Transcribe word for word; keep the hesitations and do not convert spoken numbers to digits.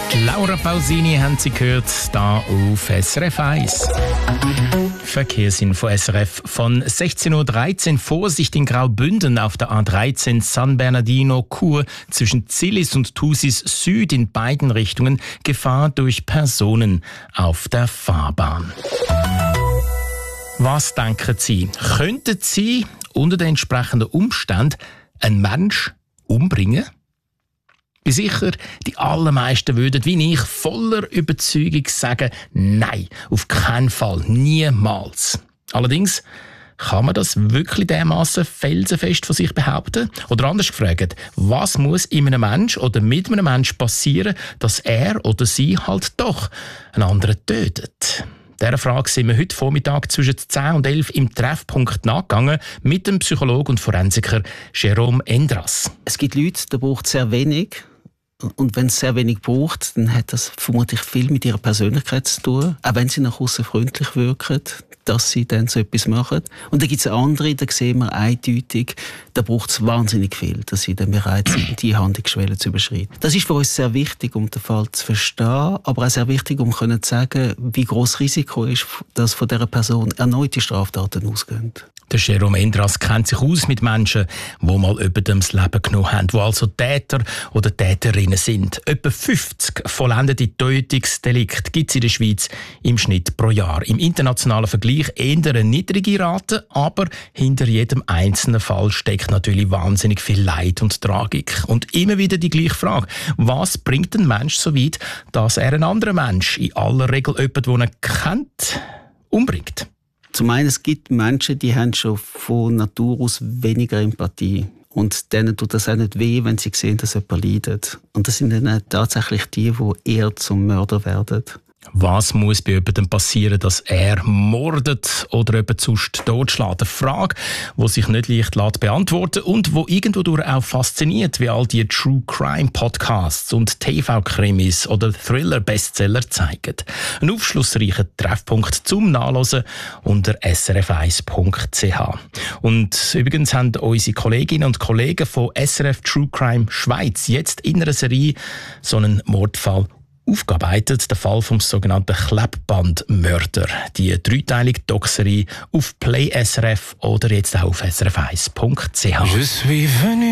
Laura Pausini haben Sie gehört, da auf S R F eins. Verkehrsinfo S R F von sechzehn Uhr dreizehn. Vorsicht in Graubünden auf der A dreizehn San Bernardino Chur zwischen Zillis und Thusis Süd in beiden Richtungen. Gefahr durch Personen auf der Fahrbahn. Was denken Sie? Könnten Sie unter den entsprechenden Umständen einen Menschen umbringen? Ich bin sicher, die allermeisten würden, wie ich, voller Überzeugung sagen, nein, auf keinen Fall, niemals. Allerdings, kann man das wirklich dermassen felsenfest von sich behaupten? Oder anders gefragt, was muss in einem Menschen oder mit einem Menschen passieren, dass er oder sie halt doch einen anderen tötet? Dieser Frage sind wir heute Vormittag zwischen zehn und elf im Treffpunkt nachgegangen mit dem Psychologen und Forensiker Jérôme Endras. Es gibt Leute, da braucht es sehr wenig. Und wenn es sehr wenig braucht, dann hat das vermutlich viel mit ihrer Persönlichkeit zu tun. Auch wenn sie nach außen freundlich wirken, dass sie dann so etwas machen. Und dann gibt es andere, da sehen wir eindeutig, da braucht es wahnsinnig viel, dass sie dann bereit sind, die Handlungsschwelle zu überschreiten. Das ist für uns sehr wichtig, um den Fall zu verstehen, aber auch sehr wichtig, um zu sagen, wie groß das Risiko ist, dass von dieser Person erneute Straftaten ausgehen. Der Jérôme Endras kennt sich aus mit Menschen, die mal jemandem das Leben genommen haben, die also Täter oder Täterinnen sind. Etwa fünfzig vollendete Tötungsdelikte gibt es in der Schweiz im Schnitt pro Jahr. Im internationalen Vergleich eher eine niedrige Rate, aber hinter jedem einzelnen Fall steckt natürlich wahnsinnig viel Leid und Tragik. Und immer wieder die gleiche Frage: Was bringt ein Mensch so weit, dass er einen anderen Mensch, in aller Regel jemanden, den er kennt, umbringt? Zum einen, es gibt Menschen, die haben schon von Natur aus weniger Empathie. Und denen tut das auch nicht weh, wenn sie sehen, dass jemand leidet. Und das sind dann tatsächlich die, die eher zum Mörder werden. Was muss bei jemandem passieren, dass er mordet oder jemand sonst totschlägt? Eine Frage, die sich nicht leicht beantworten lässt und die irgendwo durch auch fasziniert, wie all die True Crime Podcasts und T V-Krimis oder Thriller-Bestseller zeigen. Ein aufschlussreicher Treffpunkt zum Nachlesen unter s r f eins punkt c h. Und übrigens haben unsere Kolleginnen und Kollegen von S R F True Crime Schweiz jetzt in einer Serie so einen Mordfall aufgearbeitet, der Fall vom sogenannten Klebbandmörder. Die dreiteilige Doc-Serie auf Play S R F oder jetzt auch auf s r f eins punkt c h.